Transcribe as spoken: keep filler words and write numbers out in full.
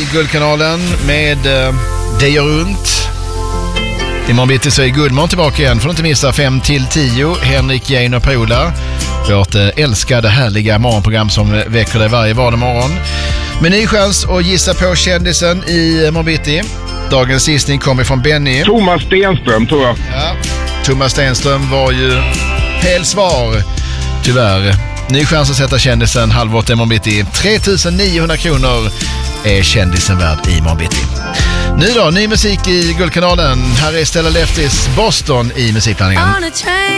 Guldkanalen med uh, Det gör runt. Imorgon bitti så är Guldmorgon tillbaka igen. Får inte missa fem till tio. Henrik, Jane och Paula. Vårt uh, älskade härliga morgonprogram som väcker dig varje vardag morgon. Med ny chans att gissa på kändisen i uh, morgon bitti. Dagens gissning kommer från Benny. Thomas Stenström tror jag. Ja, Thomas Stenström var ju fel svar. Tyvärr. Ny chans att sätta kändisen halv åtta i morgon bitti. tre tusen niohundra kronor är kändisen värd i morgon bitti. Nu då, ny musik i Guldkanalen. Här är Stella Leftis Boston i musikplaneringen.